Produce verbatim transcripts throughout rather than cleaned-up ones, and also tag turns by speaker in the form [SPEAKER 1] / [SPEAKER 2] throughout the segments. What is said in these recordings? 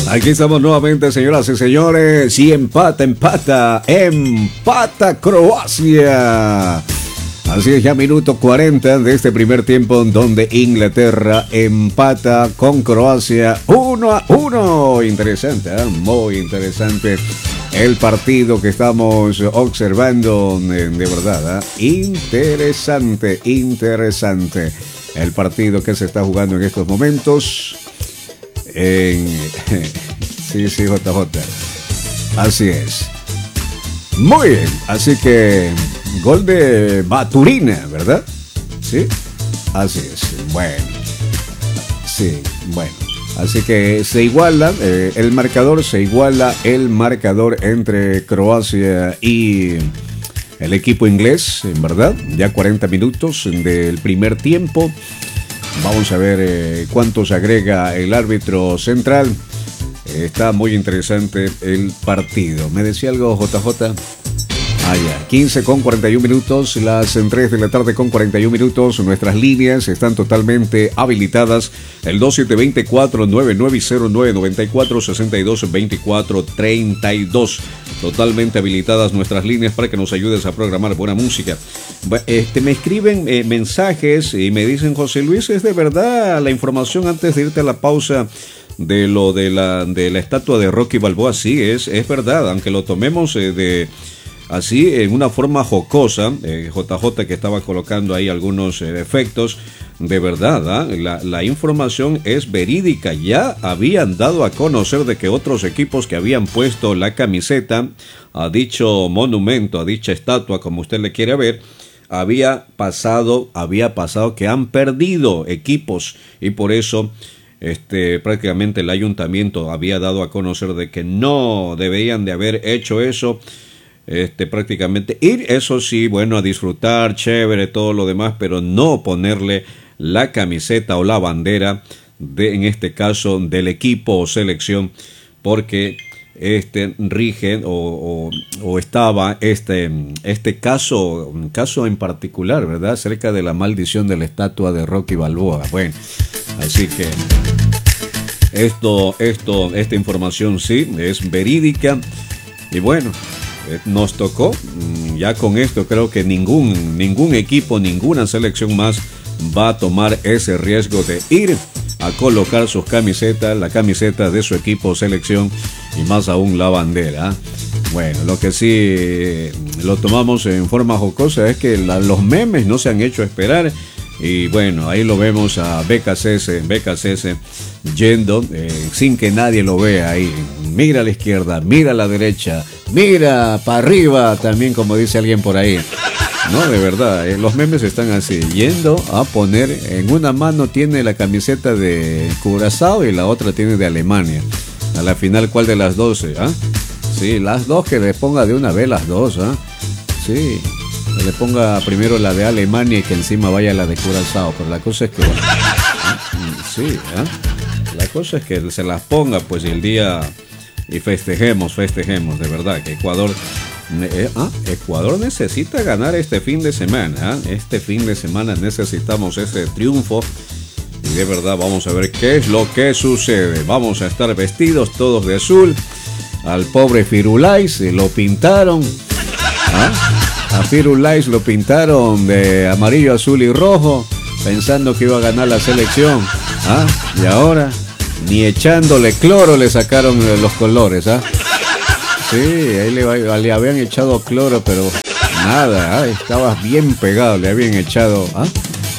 [SPEAKER 1] Aquí estamos nuevamente, señoras y señores. Y empata, empata, empata Croacia. Así es, ya minuto cuarenta de este primer tiempo, donde Inglaterra empata con Croacia uno a uno. Interesante, ¿eh? Muy interesante el partido que estamos observando, de, de verdad, ¿eh? Interesante, interesante el partido que se está jugando en estos momentos. En... Sí, sí, J J. Así es. Muy bien, así que gol de Baturina, ¿verdad? Sí, así es. Bueno, sí, bueno. Así que se iguala, eh, el marcador, se iguala el marcador entre Croacia y el equipo inglés, en verdad. Ya cuarenta minutos del primer tiempo. Vamos a ver eh, cuántos agrega el árbitro central. Eh, está muy interesante el partido. ¿Me decía algo, J J? Ah, ya. quince con cuarenta y un minutos, las tres de la tarde con cuarenta y un minutos. Nuestras líneas están totalmente habilitadas. El dos siete dos cuatro, nueve nueve cero nueve, nueve cuatro seis dos, dos cuatro tres dos. Totalmente habilitadas nuestras líneas para que nos ayudes a programar buena música. Este, me escriben eh, mensajes y me dicen: José Luis, ¿es de verdad la información antes de irte a la pausa de lo de la, de la estatua de Rocky Balboa? Sí, es, es verdad, aunque lo tomemos eh, de... así, en una forma jocosa, eh, J J que estaba colocando ahí algunos eh, efectos, de verdad, ¿eh? la, la información es verídica. Ya habían dado a conocer de que otros equipos que habían puesto la camiseta a dicho monumento, a dicha estatua, como usted le quiere ver, había pasado, había pasado que han perdido equipos, y por eso este, prácticamente el ayuntamiento había dado a conocer de que no deberían de haber hecho eso. Este, prácticamente ir, eso sí, bueno, a disfrutar, chévere, todo lo demás, pero no ponerle la camiseta o la bandera de, en este caso, del equipo o selección, porque este rige o, o, o estaba este, este caso, caso en particular, ¿verdad? Acerca de la maldición de la estatua de Rocky Balboa. Bueno, así que esto, esto, esta información sí es verídica. Y bueno, nos tocó, ya con esto creo que ningún, ningún equipo, ninguna selección más va a tomar ese riesgo de ir a colocar sus camisetas, la camiseta de su equipo o selección, y más aún la bandera. Bueno, lo que sí lo tomamos en forma jocosa es que la, los memes no se han hecho esperar. Y bueno, ahí lo vemos a B K C S, B K C S yendo eh, sin que nadie lo vea ahí. Mira a la izquierda, mira a la derecha, mira para arriba también, como dice alguien por ahí. No, de verdad, eh, los memes están así, yendo a poner, en una mano tiene la camiseta de Curazao y la otra tiene de Alemania. A la final, ¿cuál de las dos? ¿Ah? Sí, las dos, que le ponga de una vez las dos, ¿ah? Sí. Que le ponga primero la de Alemania y que encima vaya la de Curazao, pero la cosa es que, bueno, sí, ¿eh? La cosa es que se las ponga, pues, y el día, y festejemos, festejemos, de verdad, que Ecuador, eh, ah, Ecuador necesita ganar este fin de semana, ¿eh? Este fin de semana necesitamos ese triunfo, y de verdad vamos a ver qué es lo que sucede. Vamos a estar vestidos todos de azul. Al pobre Firulais lo pintaron, ¿ah? A Firulais lo pintaron de amarillo, azul y rojo, pensando que iba a ganar la selección. ¿Ah? Y ahora, ni echándole cloro le sacaron los colores. ¿Ah? Sí, ahí le, le habían echado cloro, pero nada. ¿Ah? Estaba bien pegado, le habían echado... ¿Ah?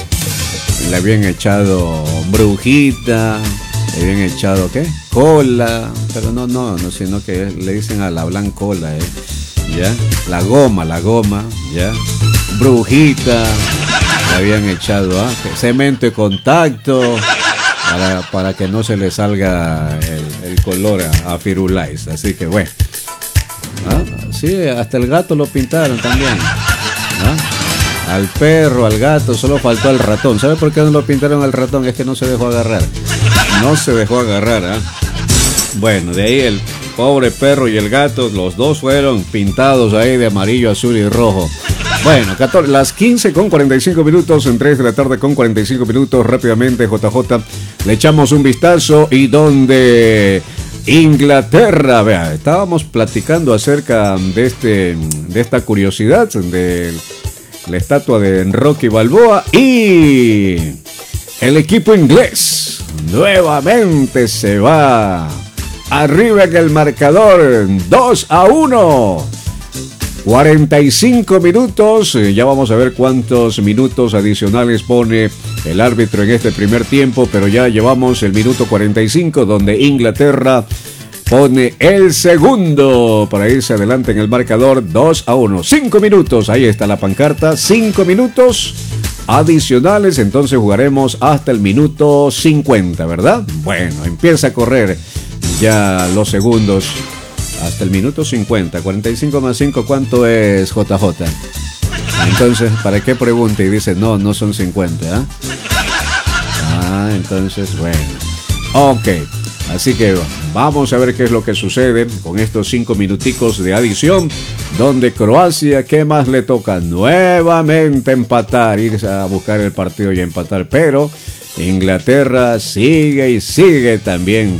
[SPEAKER 1] Le habían echado brujita, le habían echado, ¿qué? Cola, pero no, no, no, sino que le dicen a la blancola, ¿eh? ¿Ya? La goma, la goma, ¿ya? Brujita, le habían echado, ¿ah? Cemento de contacto, para, para que no se le salga el, el color a, a Firulais. Así que bueno, ¿ah? Sí, hasta el gato lo pintaron también, ¿ah? Al perro, al gato, solo faltó al ratón. ¿Sabe por qué no lo pintaron al ratón? Es que no se dejó agarrar. No se dejó agarrar, ¿ah? Bueno, de ahí el pobre perro y el gato, los dos fueron pintados ahí de amarillo, azul y rojo. Bueno, catorce, las quince con cuarenta y cinco minutos, en tres de la tarde con cuarenta y cinco minutos. Rápidamente, J J, le echamos un vistazo y donde Inglaterra. Vea, estábamos platicando acerca de, este, de esta curiosidad de la estatua de Rocky Balboa y el equipo inglés nuevamente se va arriba en el marcador dos a uno. cuarenta y cinco minutos, ya vamos a ver cuántos minutos adicionales pone el árbitro en este primer tiempo, pero ya llevamos el minuto cuarenta y cinco donde Inglaterra pone el segundo para irse adelante en el marcador dos a uno. cinco minutos, ahí está la pancarta, cinco minutos adicionales, entonces jugaremos hasta el minuto cincuenta, ¿verdad? Bueno, empieza a correr ya los segundos. Hasta el minuto cincuenta, cuarenta y cinco más cinco, ¿cuánto es, J J? Entonces, ¿para qué pregunta? Y dice, no, no son cincuenta, ¿eh? Ah, entonces, bueno. Ok, así que vamos a ver qué es lo que sucede con estos cinco minuticos de adición, donde Croacia, ¿qué más le toca? Nuevamente empatar, irse a buscar el partido y empatar, pero Inglaterra sigue y sigue también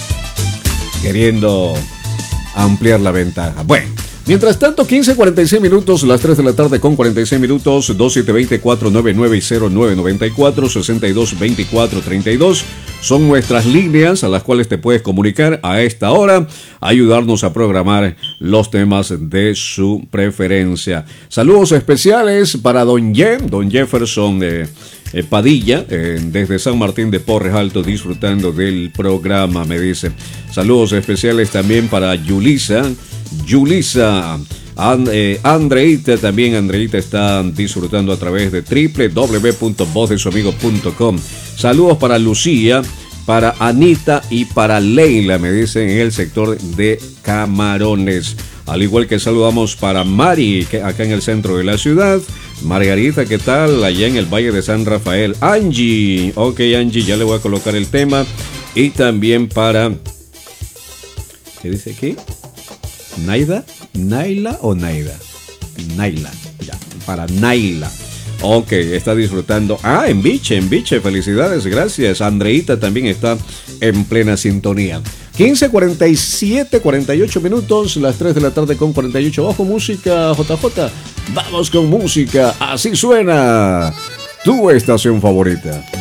[SPEAKER 1] queriendo ampliar la ventaja. Bueno, mientras tanto, quince cuarenta y seis minutos, las tres de la tarde con cuarenta y seis minutos, dos siete dos cuatro nueve nueve cero nueve nueve cuatro, seis dos dos cuatro tres dos son nuestras líneas a las cuales te puedes comunicar a esta hora, ayudarnos a programar los temas de su preferencia. Saludos especiales para Don Ye, Don Jefferson eh, eh, Padilla, eh, desde San Martín de Porres Alto, disfrutando del programa, me dice. Saludos especiales también para Yulisa, Yulisa, And, eh, Andreita, también Andreita está disfrutando a través de doble u doble u doble u punto voz de su amigo punto com. Saludos para Lucía, para Anita y para Leila, me dicen, en el sector de Camarones. Al igual que saludamos para Mari, que acá en el centro de la ciudad. Margarita, ¿qué tal? Allá en el Valle de San Rafael. Angie, ok Angie, ya le voy a colocar el tema. Y también para... ¿Qué dice aquí? ¿Naida? ¿Naila o Naida? Naila, ya, para Naila. Ok, está disfrutando. Ah, en Biche, en Biche, felicidades, gracias. Andreita también está en plena sintonía. quince cuarenta y siete, cuarenta y ocho minutos, las tres de la tarde con cuarenta y ocho. Bajo música, J J. Vamos con música, así suena tu estación favorita.